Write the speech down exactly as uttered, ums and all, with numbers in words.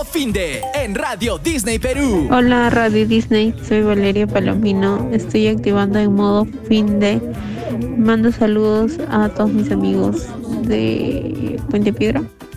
fin de en Radio Disney Perú. Hola Radio Disney, soy Valeria Palomino, estoy activando en modo fin de. Mando saludos a todos mis amigos de Puente Piedra.